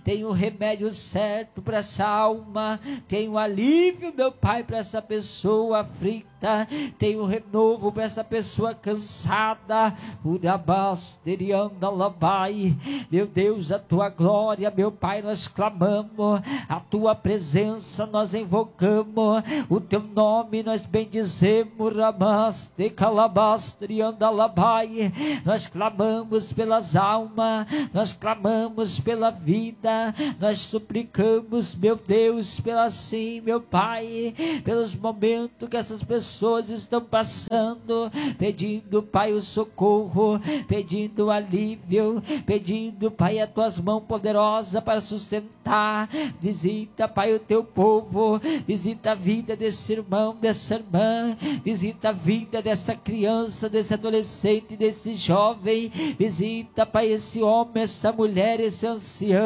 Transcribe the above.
tem o remédio certo para essa alma, tem o alívio, meu Pai, para essa pessoa aflita, tem o renovo para essa pessoa cansada. Meu Deus, a tua glória, meu Pai, nós clamamos, a tua presença nós invocamos, o teu nome nós bendizemos. Nós clamamos pelas almas, nós clamamos pela vida, nós suplicamos, meu Deus, pela sim, meu Pai, pelos momentos que essas pessoas estão passando, pedindo, Pai, o socorro, pedindo o alívio, pedindo, Pai, as tuas mãos poderosas para sustentar. Visita, Pai, o teu povo, visita a vida desse irmão, dessa irmã, visita a vida dessa criança, desse adolescente, desse jovem, visita, Pai, esse homem, essa mulher, esse ancião.